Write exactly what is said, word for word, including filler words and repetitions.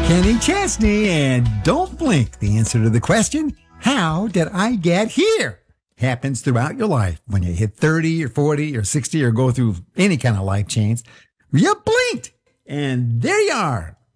Kenny Chesney, and don't blink. The answer to the question, how did I get here? Happens throughout your life when you hit thirty or forty or sixty or go through any kind of life change. You blinked, and there you are.